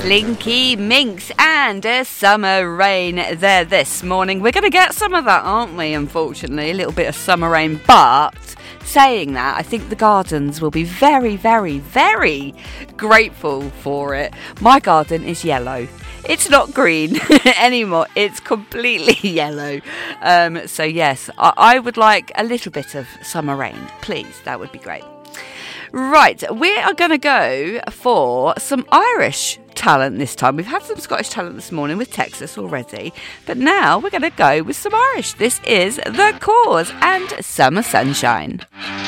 Blinky Minx and a summer rain there this morning. We're going to get some of that, aren't we, unfortunately? A little bit of summer rain, but saying that, I think the gardens will be very, very, very grateful for it. My garden is yellow. It's not green anymore. It's completely yellow. So yes, I would like a little bit of summer rain. Please, that would be great. Right, we are going to go for some Irish talent this time. We've had some Scottish talent this morning with Texas already, but now we're going to go with some Irish. This is The Cause and Summer Sunshine.